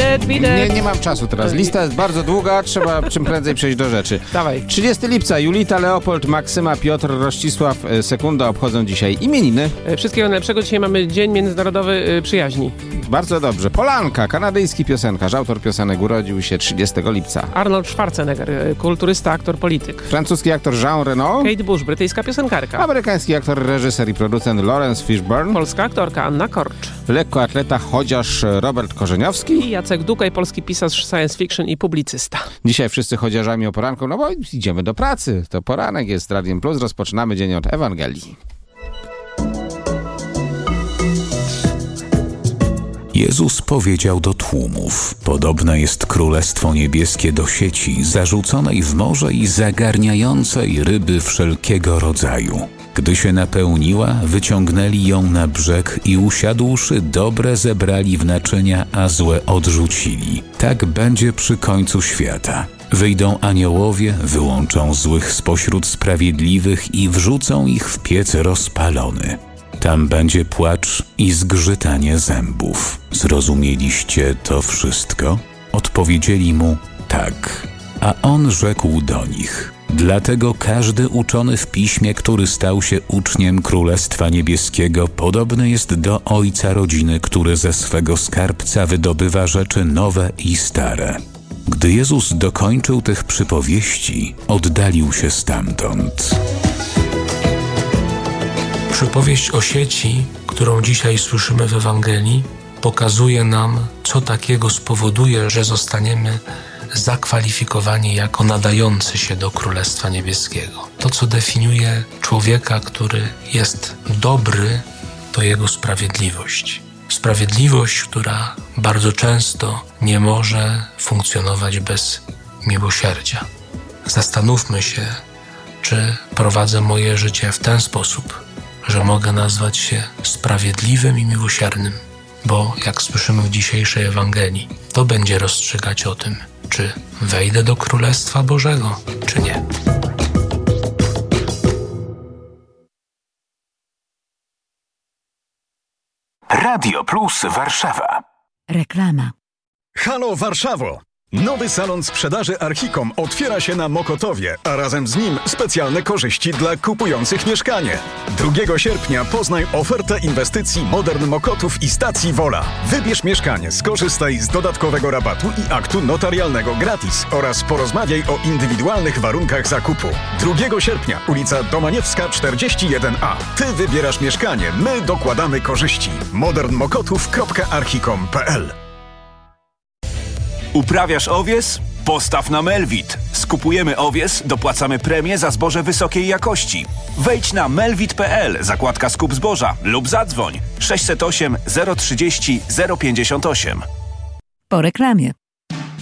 Nie mam czasu teraz. Lista jest bardzo długa, trzeba czym prędzej przejść do rzeczy. Dawaj. 30 lipca. Julita, Leopold, Maksyma, Piotr, Rościsław, Sekunda obchodzą dzisiaj imieniny. Wszystkiego najlepszego. Dzisiaj mamy Dzień Międzynarodowy Przyjaźni. Bardzo dobrze. Polanka, kanadyjski piosenkarz, autor piosenek, urodził się 30 lipca. Arnold Schwarzenegger, kulturysta, aktor, polityk. Francuski aktor Jean Reno. Kate Bush, brytyjska piosenkarka. Amerykański aktor, reżyser i producent Lawrence Fishburne. Polska aktorka Anna Korcz. Lekkoatleta, chociaż Robert Korzeniowski. I Jacek Dukaj, polski pisarz science fiction i publicysta. Dzisiaj wszyscy chodziarzami o poranku, no bo idziemy do pracy. To poranek jest Radiem Plus. Rozpoczynamy dzień od Ewangelii. Jezus powiedział do tłumów: podobne jest Królestwo Niebieskie do sieci zarzuconej w morze i zagarniającej ryby wszelkiego rodzaju. Gdy się napełniła, wyciągnęli ją na brzeg i usiadłszy, dobre zebrali w naczynia, a złe odrzucili. Tak będzie przy końcu świata. Wyjdą aniołowie, wyłączą złych spośród sprawiedliwych i wrzucą ich w piec rozpalony. Tam będzie płacz i zgrzytanie zębów. Zrozumieliście to wszystko? Odpowiedzieli mu: tak. A on rzekł do nich: dlatego każdy uczony w piśmie, który stał się uczniem Królestwa Niebieskiego, podobny jest do ojca rodziny, który ze swego skarbca wydobywa rzeczy nowe i stare. Gdy Jezus dokończył tych przypowieści, oddalił się stamtąd. Przypowieść o sieci, którą dzisiaj słyszymy w Ewangelii, pokazuje nam, co takiego spowoduje, że zostaniemy zakwalifikowani jako nadający się do Królestwa Niebieskiego. To, co definiuje człowieka, który jest dobry, to jego sprawiedliwość. Sprawiedliwość, która bardzo często nie może funkcjonować bez miłosierdzia. Zastanówmy się, czy prowadzę moje życie w ten sposób, że mogę nazwać się sprawiedliwym i miłosiernym, bo jak słyszymy w dzisiejszej Ewangelii, to będzie rozstrzygać o tym, czy wejdę do Królestwa Bożego, czy nie. Radio Plus Warszawa. Reklama. Halo Warszawo! Nowy salon sprzedaży Archicom otwiera się na Mokotowie, a razem z nim specjalne korzyści dla kupujących mieszkanie. 2 sierpnia poznaj ofertę inwestycji Modern Mokotów i stacji Wola. Wybierz mieszkanie, skorzystaj z dodatkowego rabatu i aktu notarialnego gratis oraz porozmawiaj o indywidualnych warunkach zakupu. 2 sierpnia, ulica Domaniewska 41A. Ty wybierasz mieszkanie, my dokładamy korzyści. modernmokotów.archicom.pl. Uprawiasz owies? Postaw na Melvit. Skupujemy owies, dopłacamy premię za zboże wysokiej jakości. Wejdź na melvit.pl, zakładka skup zboża lub zadzwoń 608 030 058. Po reklamie.